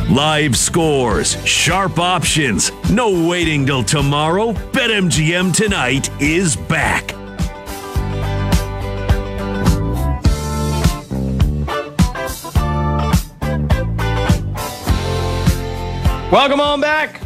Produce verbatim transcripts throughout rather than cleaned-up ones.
Live scores, sharp options, no waiting till tomorrow. BetMGM Tonight is back. Welcome on back.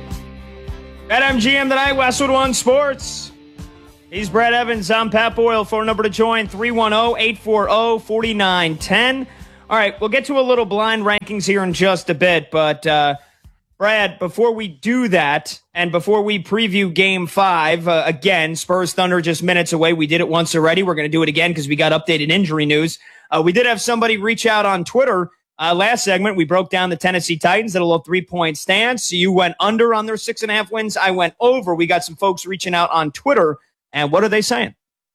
BetMGM Tonight, Westwood One Sports. He's Brad Evans. I'm Pat Boyle. Phone number to join, three one zero, eight four zero, four nine one zero. All right, we'll get to a little blind rankings here in just a bit, but uh, Brad, before we do that, and before we preview Game five, uh, again, Spurs Thunder just minutes away. We did it once already. We're going to do it again because we got updated injury news. Uh, we did have somebody reach out on Twitter. Uh, last segment, we broke down the Tennessee Titans at a little three-point stance. So you went under on their six and a half wins. I went over. We got some folks reaching out on Twitter, and what are they saying?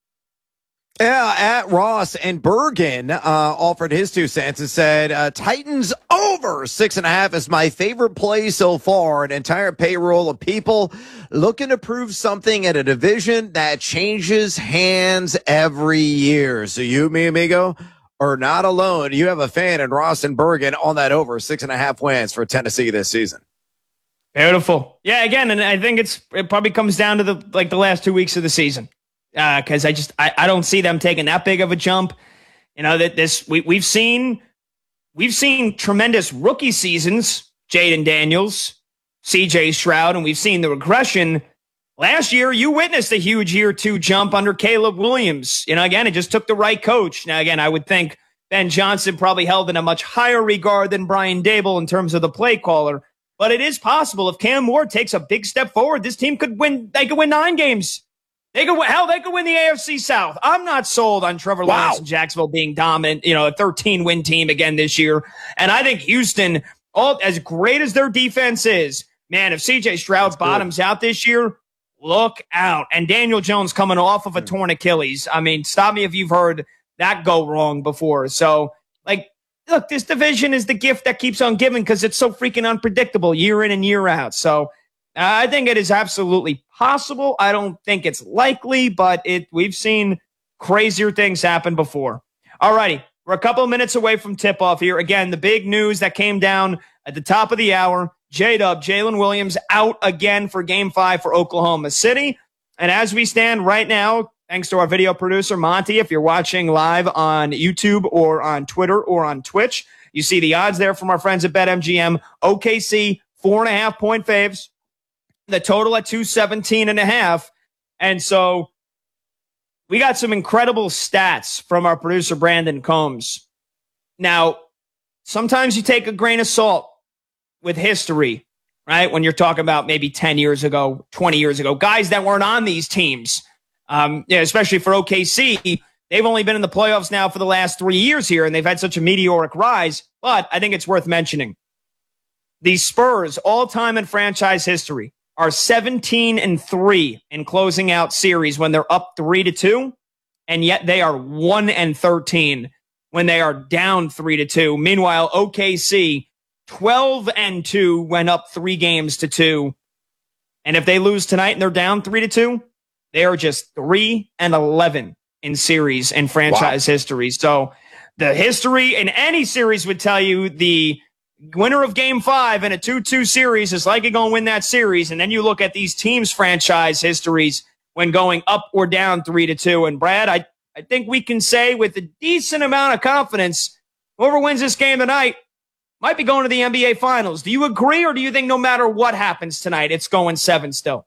Yeah, at Ross and Bergen uh, offered his two cents and said, uh, Titans over six and a half is my favorite play so far. An entire payroll of people looking to prove something at a division that changes hands every year. So you, mi amigo, are not alone. You have a fan in Ross and Bergen on that over six and a half wins for Tennessee this season. Beautiful. Yeah, again, and I think it's it probably comes down to the like the last two weeks of the season. Because uh, I just I, I don't see them taking that big of a jump. You know that this we we've seen we've seen tremendous rookie seasons, Jaden Daniels, C J Stroud, and we've seen the regression. Last year, you witnessed a huge year two jump under Caleb Williams. You know, again, it just took the right coach. Now, again, I would think Ben Johnson probably held in a much higher regard than Brian Dable in terms of the play caller. But it is possible if Cam Moore takes a big step forward, this team could win. They could win nine games. They could, hell, they could win the A F C South. I'm not sold on Trevor Wow. Lawrence and Jacksonville being dominant, you know, a thirteen win team again this year. And I think Houston, all as great as their defense is, man, if C J Stroud That's bottoms good. out this year, look out. And Daniel Jones coming off of a torn Achilles. I mean, stop me if you've heard that go wrong before. So, like, look, this division is the gift that keeps on giving because it's so freaking unpredictable year in and year out. So, Uh, I think it is absolutely possible. I don't think it's likely, but it we've seen crazier things happen before. All righty. We're a couple of minutes away from tip-off here. Again, the big news that came down at the top of the hour, J-Dub, Jalen Williams out again for Game five for Oklahoma City. And as we stand right now, thanks to our video producer, Monty, if you're watching live on YouTube or on Twitter or on Twitch, you see the odds there from our friends at BetMGM. O K C, four and a half point faves. The total at two seventeen and a half. And so we got some incredible stats from our producer, Brandon Combs. Now, sometimes you take a grain of salt with history, right? When you're talking about maybe ten years ago, twenty years ago, guys that weren't on these teams, um, yeah, especially for O K C, they've only been in the playoffs now for the last three years here, and they've had such a meteoric rise. But I think it's worth mentioning. The Spurs, all-time in franchise history, are seventeen and three in closing out series when they're up three to two, and yet they are one and thirteen when they are down three to two. Meanwhile, O K C twelve and two went up three games to two. And if they lose tonight and they're down three to two, they are just three and eleven in series in franchise wow. history. So the history in any series would tell you the winner of Game five in a two two series is likely going to win that series. And then you look at these teams' franchise histories when going up or down three to two. And Brad, I, I think we can say with a decent amount of confidence, whoever wins this game tonight might be going to the N B A Finals. Do you agree, or do you think no matter what happens tonight, it's going seven still?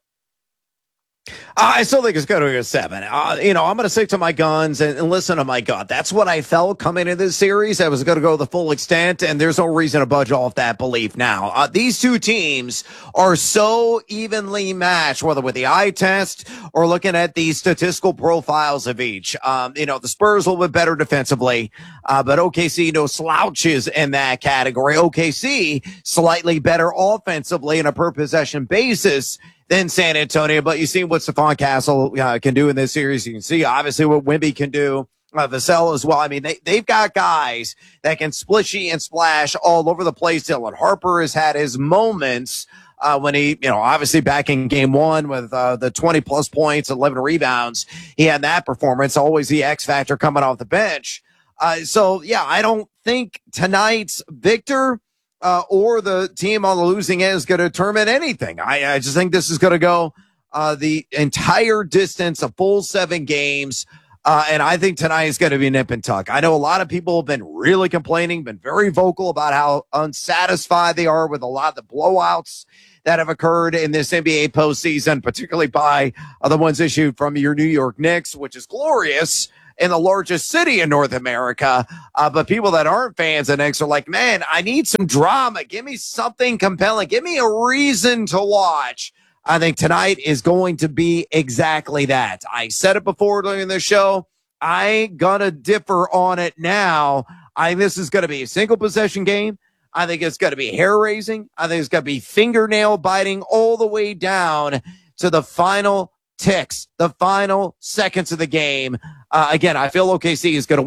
I still think it's going to go seven. Uh, you know, I'm going to stick to my guns and, and listen to my gut. That's what I felt coming into this series. I was going to go the full extent, and there's no reason to budge off that belief now. Uh, these two teams are so evenly matched, whether with the eye test or looking at the statistical profiles of each. Um, you know, the Spurs a little bit better defensively, uh, but O K C no slouches in that category. O K C slightly better offensively on a per possession basis than San Antonio, but you see what Stephon Castle uh, can do in this series. You can see obviously what Wemby can do, uh, Vassell as well. I mean, they, they've got guys that can splishy and splash all over the place. Dylan Harper has had his moments uh, when he, you know, obviously back in game one with uh, the twenty plus points, eleven rebounds. He had that performance, always the X factor coming off the bench. Uh, so, yeah, I don't think tonight's victor uh, or the team on the losing end is going to determine anything. I, I just think this is going to go uh, the entire distance, a full seven games. Uh, and I think tonight is going to be nip and tuck. I know a lot of people have been really complaining, been very vocal about how unsatisfied they are with a lot of the blowouts that have occurred in this N B A postseason, particularly by uh, the ones issued from your New York Knicks, which is glorious in the largest city in North America. Uh, but people that aren't fans of Knicks are like, man, I need some drama. Give me something compelling. Give me a reason to watch. I think tonight is going to be exactly that. I said it before during the show. I ain't gonna differ on it now. I think this is going to be a single possession game. I think it's going to be hair raising. I think it's going to be fingernail biting all the way down to the final ticks, the final seconds of the game. Uh, again, I feel O K C is going to